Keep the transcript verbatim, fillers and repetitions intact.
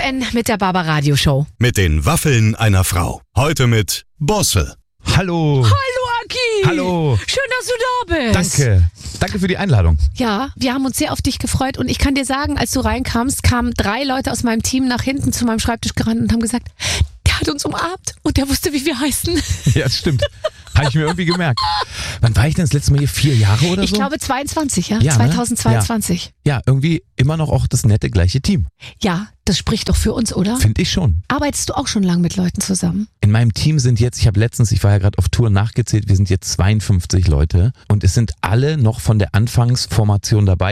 N mit der Barbaradio Show. Mit den Waffeln einer Frau. Heute mit Bosse. Hallo. Hallo Aki. Hallo. Schön, dass du da bist. Danke. Danke für die Einladung. Ja, wir haben uns sehr auf dich gefreut und ich kann dir sagen, als du reinkamst, kamen drei Leute aus meinem Team nach hinten zu meinem Schreibtisch gerannt und haben gesagt, der hat uns umarmt und der wusste, wie wir heißen. Ja, das stimmt. Habe ich mir irgendwie gemerkt. Wann war ich denn das letzte Mal hier? Vier Jahre oder so? Ich glaube zweiundzwanzig, ja? Ja, ne? zweitausendzweiundzwanzig. Ja, irgendwie immer noch auch das nette gleiche Team. Ja, das spricht doch für uns, oder? Finde ich schon. Arbeitest du auch schon lange mit Leuten zusammen? In meinem Team sind jetzt, ich habe letztens, ich war ja gerade auf Tour nachgezählt, wir sind jetzt zweiundfünfzig Leute und es sind alle noch von der Anfangsformation dabei.